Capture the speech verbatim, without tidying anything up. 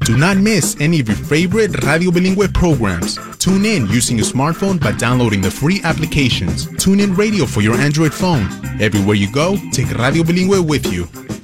Do not miss any of your favorite Radio Bilingüe programs. Tune in using your smartphone by downloading the free applications. Tune in Radio for your Android phone. Everywhere you go, take Radio Bilingüe with you.